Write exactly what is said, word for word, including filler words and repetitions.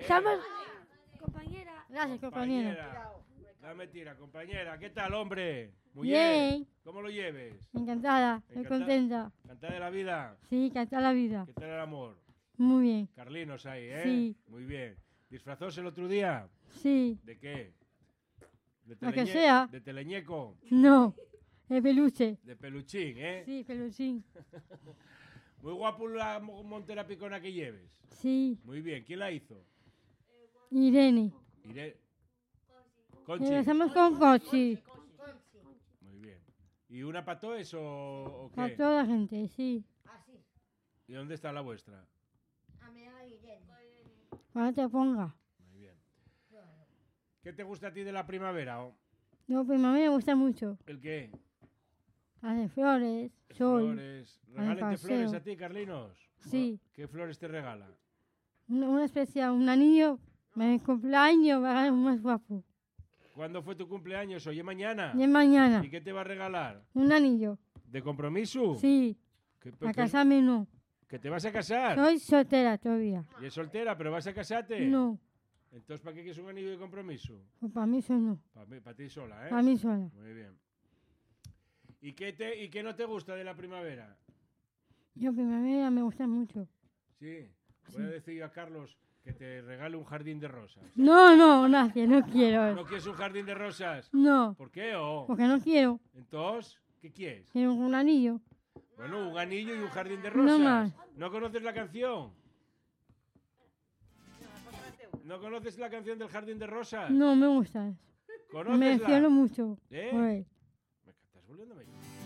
Estamos... Compañera. Gracias, compañera. Compañera. La mentira, compañera. ¿Qué tal, hombre? Muy Bien. bien. ¿Cómo lo lleves? Encantada, estoy Encanta- contenta. ¿Cantada de la vida? Sí, encantada la vida. ¿Qué tal el amor? Muy bien. Carlinos ahí, ¿eh? Sí. Muy bien. ¿Disfrazóse el otro día? Sí. ¿De qué? ¿De Lo que teleñe- sea. ¿De teleñeco? No. De peluche. ¿De peluchín, eh? Sí, peluchín. Muy guapo la mo- montera picona que lleves. Sí. Muy bien. ¿Quién la hizo? Irene. Irene. Conchi. Empezamos con Conchi. Muy bien. ¿Y una para todos o, o Para qué? toda la gente, sí. ¿Y dónde está la vuestra? Cuando te ponga. Muy bien. ¿Qué te gusta a ti de la primavera? o? No, pues a mí me gusta mucho. ¿El qué? Hace flores, sol. Flores. ¿Regálate paseo. flores a ti, Carlinos? Sí. ¿Qué flores te regala? Una, una especial, un anillo. Mi cumpleaños va a ser más guapo. ¿Cuándo fue tu cumpleaños? Hoy es mañana. Y es mañana. ¿Y qué te va a regalar? Un anillo. ¿De compromiso? Sí. ¿Qué- A qué- casarme no. ¿Que te vas a casar? Soy soltera todavía. ¿Y es soltera, pero vas a casarte? No. Entonces, ¿para qué quieres un anillo de compromiso? Pues para mí eso no. Para ti sola, ¿eh? Para mí sola. Muy bien. ¿Y qué, te, ¿Y qué no te gusta de la primavera? Yo primavera me gusta mucho. Sí. Voy a decir a Carlos que te regale un jardín de rosas. No, no, gracias, no quiero. ¿No quieres un jardín de rosas? No, ¿Por qué? ¿O? porque no quiero. Entonces, ¿qué quieres? Quiero un anillo. Bueno, un anillo y un jardín de No rosas. más. ¿No conoces la canción? ¿No conoces la canción del jardín de rosas? No me gusta. Me ¿Conócesla? emociono mucho. ¿Eh? Pues, Me estás volviendo a